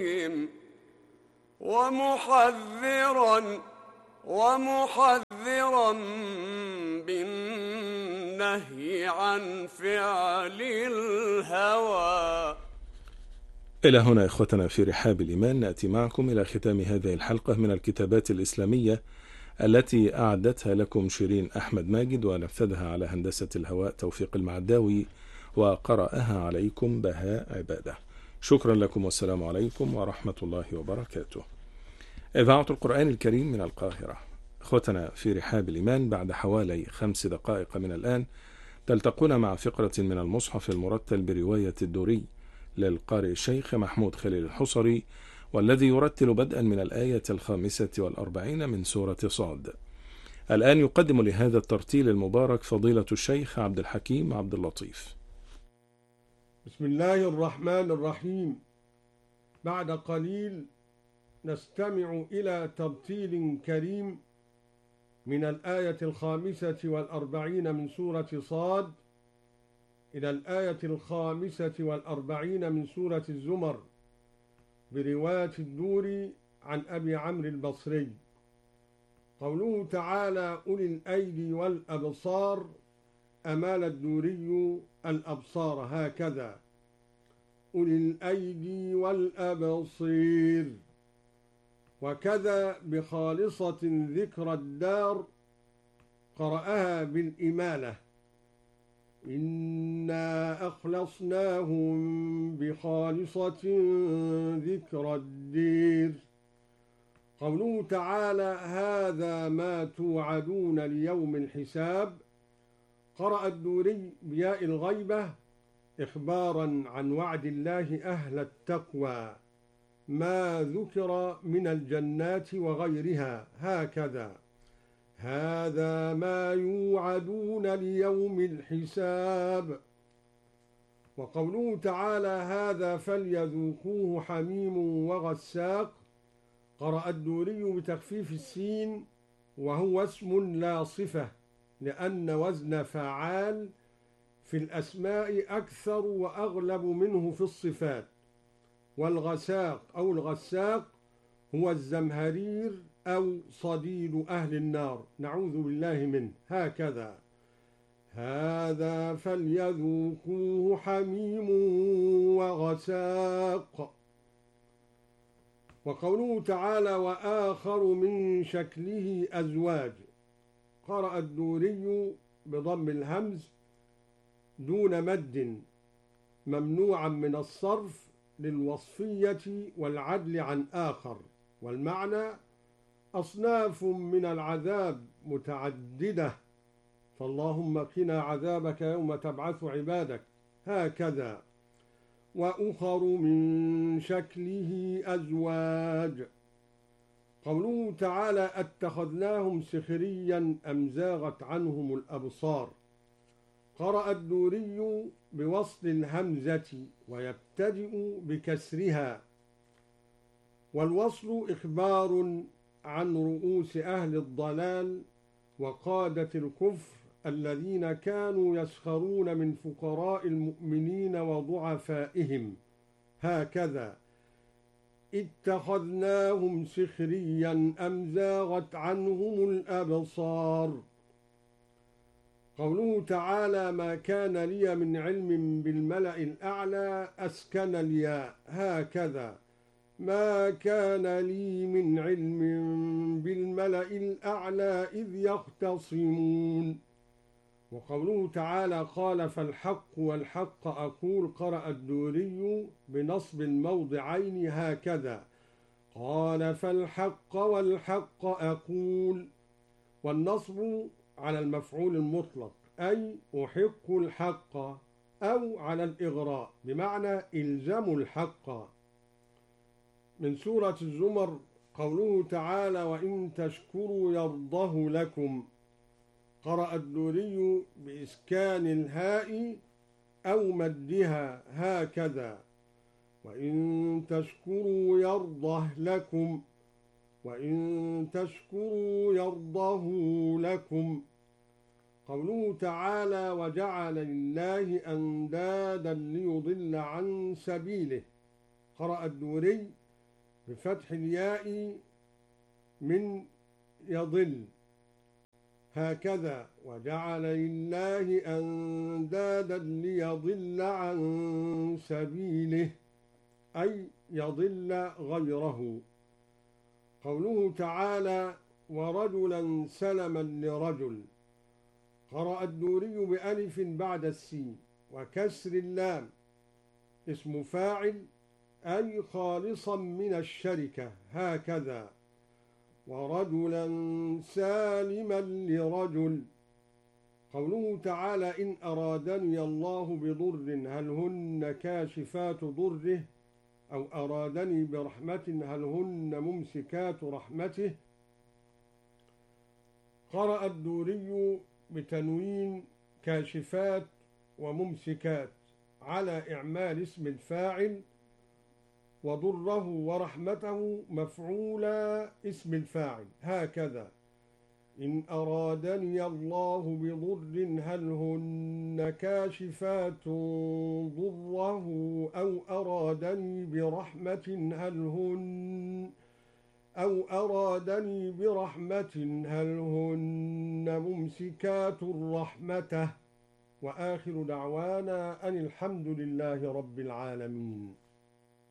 ومحذرا بالنهي عن فعل الهوى. إلى هنا إخوتنا في رحاب الإيمان نأتي معكم إلى ختام هذه الحلقة من الكتابات الإسلامية التي أعدتها لكم شيرين أحمد ماجد، ونفذها على هندسة الهواء توفيق المعداوي، وقرأها عليكم بهاء عبادة. شكرا لكم والسلام عليكم ورحمة الله وبركاته. إذاعة القرآن الكريم من القاهرة. أخوتنا في رحاب الإيمان، بعد حوالي 5 دقائق من الآن تلتقون مع فقرة من المصحف المرتل برواية الدوري للقارئ الشيخ محمود خليل الحصري، والذي يرتل بدءا من الآية 45 من سورة صاد. الآن يقدم لهذا الترتيل المبارك فضيلة الشيخ عبد الحكيم عبد اللطيف. بسم الله الرحمن الرحيم. بعد قليل نستمع إلى ترتيل كريم من الآية 45 من سورة صاد إلى الآية 45 من سورة الزمر برواية الدوري عن أبي عمرو البصري. قوله تعالى: أولي الأيدي والأبصار، أمال الدوري الأبصار هكذا: أولي الأيدي والأبصير. وكذا بخالصة ذكر الدار قرأها بالإمالة: إنا أخلصناهم بخالصة ذكر الدير. قوله تعالى: هذا ما توعدون ليوم الحساب، قرأ الدوري بياء الغيبة إخبارا عن وعد الله أهل التقوى ما ذكر من الجنات وغيرها هكذا: هذا ما يوعدون ليوم الحساب. وقوله تعالى: هذا فليذوقوه حميم وغساق، قرأ الدوري بتخفيف السين وهو اسم لا صفة، لأن وزن فعال في الأسماء أكثر وأغلب منه في الصفات. والغساق أو الغساق هو الزمهرير أو صديد أهل النار، نعوذ بالله منه هكذا: هذا فليذوقوه حميم وغساق. وقوله تعالى: وآخر من شكله أزواج، قرأ الدوري بضم الهمز دون مد ممنوعا من الصرف للوصفية والعدل عن آخر، والمعنى أصناف من العذاب متعددة، فاللهم قنا عذابك يوم تبعث عبادك هكذا: وأخر من شكله أزواج. قوله تعالى: اتخذناهم سخريا أم زاغت عنهم الأبصار، قرأ الدوري بوصل الهمزة ويبتدئ بكسرها، والوصل إخبار عن رؤوس أهل الضلال وقادة الكفر الذين كانوا يسخرون من فقراء المؤمنين وضعفائهم هكذا: اتخذناهم سخريا أم زاغت عنهم الأبصار. قوله تعالى: ما كان لي من علم بالملأ الأعلى، أسكن الياء هكذا: ما كان لي من علم بالملأ الأعلى إذ يختصمون. وقوله تعالى: قال فالحق والحق أقول، قرأ الدوري بنصب الموضعين هكذا: قال فالحق والحق أقول. والنصب على المفعول المطلق، أي أحق الحق، أو على الإغراء بمعنى إلزم الحق. من سورة الزمر قوله تعالى: وإن تشكروا يرضه لكم، قرأ الدوري بإسكان الهاء أو مدها هكذا: وإن تشكروا يرضه لكم، وإن تشكروا يرضه لكم. قوله تعالى: وجعل لله أندادا ليضل عن سبيله، قرأ الدوري بفتح الياء من يضل. هكذا وجعل لله أندادا ليضل عن سبيله، أي يضل غيره. قوله تعالى ورجلا سلما لرجل، قرأ الدوري بألف بعد السين وكسر اللام، اسم فاعل أي خالصا من الشركة. هكذا ورجلا سالما لرجل. قوله تعالى إن أرادني الله بضر هل هن كاشفات ضره، أو أرادني برحمة هل هن ممسكات رحمته. قرأ الدوري بتنوين كاشفات وممسكات على إعمال اسم الفاعل، وضره ورحمته مفعولا اسم الفاعل. هكذا إن أرادني الله بضر هل هن كاشفات ضره، أو أرادني برحمة هل هن ممسكات رحمته. وآخر دعوانا أن الحمد لله رب العالمين.